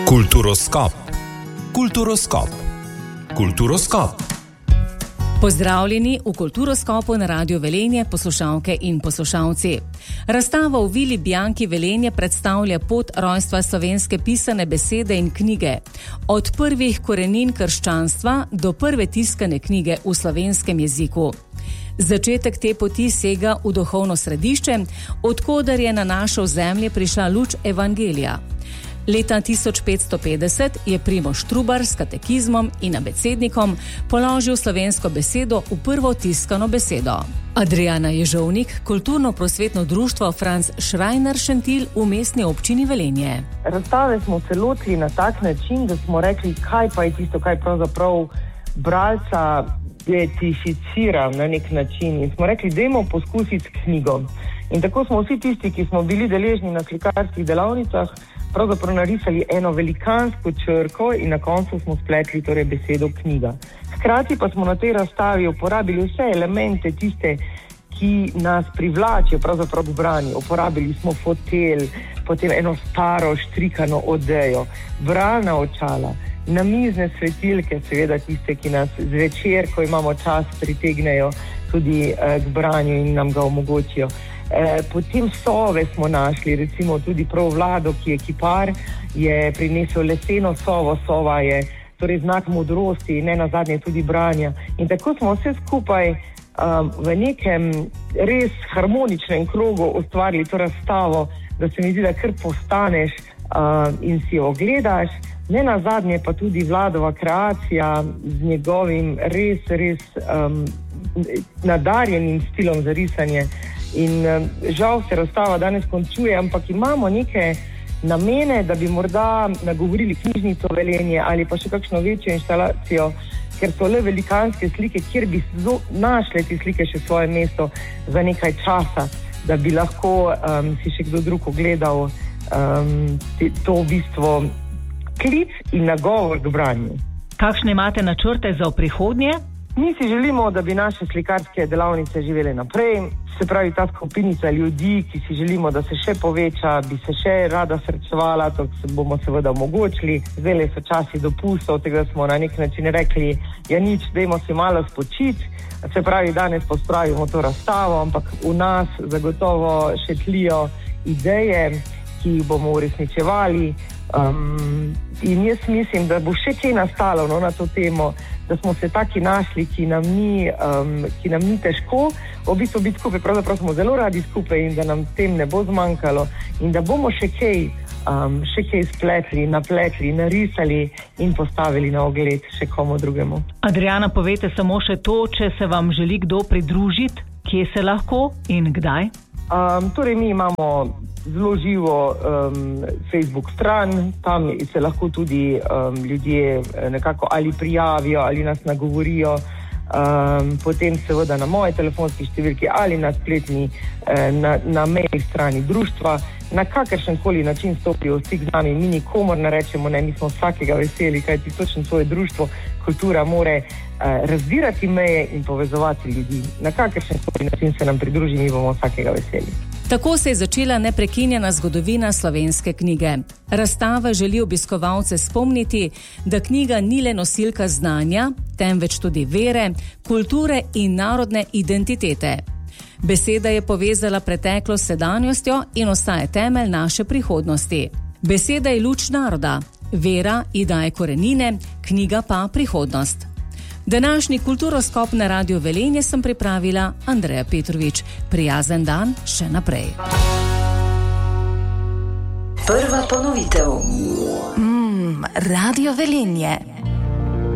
Kulturoskop. Kulturoskop. Kulturoskop. Pozdravljeni v Kulturoskopu na Radio Velenje, poslušalke in poslušalci. Razstava v Vili Bianchi Velenje predstavlja pot rojstva slovenske pisane besede in knjige. Od prvih korenin krščanstva do prve tiskane knjige v slovenskem jeziku. Začetek te poti sega v duhovno središče, odkoder je na našo ozemlje prišla luč evangelija. Leta 1550 je Primož Trubar s katekizmom in abecednikom položil slovensko besedo v prvo tiskano besedo. Adriana Ježovnik, kulturno-prosvetno društvo Franz Schreiner Šentilj v mestni občini Velenje. Razstave smo celotili na tak način, da smo rekli, kaj pa je tisto, kaj pravzaprav bralca identificira na nek način. In smo rekli, dajmo poskusiti s knjigo. In tako smo vsi tisti, ki smo bili deležni na slikarskih delavnicah, pravzaprav narisali eno velikansko črko in na koncu smo spletli torej besedo knjiga. Hkrati pa smo na tej razstavi uporabili vse elemente tiste, ki nas privlačijo pravzaprav v branju. Uporabili smo fotelj, potem eno staro štrikano odejo, bralna očala, namizne svetilke, seveda tiste, ki nas zvečer, ko imamo čas, pritegnejo tudi k branju in nam ga omogočijo. Potem sove smo našli, recimo tudi prav Vlado, ki je kipar, je prinesel leseno sovo, sova je torej znak modrosti in ne nazadnje tudi branja. In tako smo vse skupaj v nekem res harmoničnem krogu ustvarili to razstavo, da se mi zdi, da kar postaneš in si jo ogledaš. Ne nazadnje pa tudi Vladova kreacija z njegovim res nadarjenim stilom za risanje. In žal se razstava danes končuje, ampak imamo neke namene, da bi morda nagovorili knjižnico Velenje ali pa še kakšno večjo instalacijo, ker so le velikanske slike, kjer bi našle te slike še svoje mesto za nekaj časa, da bi lahko si še kdo drug ogledal to v bistvu klic in nagovor k branju. Kakšne imate načrte za prihodnje? Mi si želimo, da bi naše slikarske delavnice živele naprej, se pravi ta skupinica ljudi, ki si želimo, da se še poveča, bi se še rada srečevala, to se bomo seveda omogočili. Zdaj so časi dopustov, tega smo na nek način rekli, ja nič, dajmo si malo spočiti, se pravi danes pospravimo to razstavo, ampak v nas zagotovo še tlijo ideje, ki jih bomo uresničevali. In jaz mislim, da bo še kaj nastalo na to temo, da smo se taki našli, ki nam ni težko, v bistvu biti skupaj, pravzaprav smo zelo radi skupaj in da nam tem ne bo zmanjkalo in da bomo še kaj spletli, napletli, narisali in postavili na ogled še komu drugemu. Adriana, povejte samo še to, če se vam želi kdo pridružiti, kje se lahko in kdaj? Torej mi imamo zelo živo Facebook stran, tam se lahko tudi ljudje nekako ali prijavijo ali nas nagovorijo, potem seveda na moje telefonski številki ali na spletni, na mail strani društva, na kakršenkoli način stopijo v stik z nami, mi nikomor ne rečemo ne, mi smo vsakega veseli, kajti točno svoje društvo, kultura more razdirati meje in povezovati ljudi. Na kakršenkoli način se nam pridruži, mi bomo vsakega veseli. Tako se je začela neprekinjena zgodovina slovenske knjige. Razstava želi obiskovalce spomniti, da knjiga ni le nosilka znanja, temveč tudi vere, kulture in narodne identitete. Beseda je povezala preteklost s sedanjostjo in ostaja temelj naše prihodnosti. Beseda je luč naroda, vera ji daje korenine, knjiga pa prihodnost. Današnji Kulturoskop na Radio Velenje sem pripravila Andreja Petrovič. Prijazen dan še naprej. Prva ponovitev. Radio Velenje.